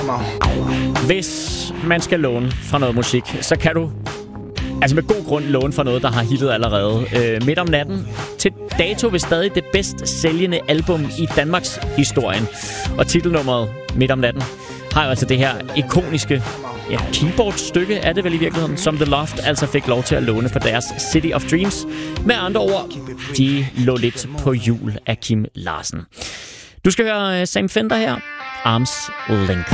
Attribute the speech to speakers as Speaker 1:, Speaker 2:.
Speaker 1: Hvis man skal låne fra noget musik, så kan du altså med god grund låne fra noget, der har hittet allerede. Midt om natten til dato vil stadig det bedst sælgende album i Danmarks historien. Og titelnummeret Midt om natten har jo altså det her ikoniske keyboard-stykke, er det vel i virkeligheden, som The Loft altså fik lov til at låne på deres City of Dreams. Med andre ord, de lå lidt på hjul af Kim Larsen. Du skal høre Sam Fender her, Arms Length.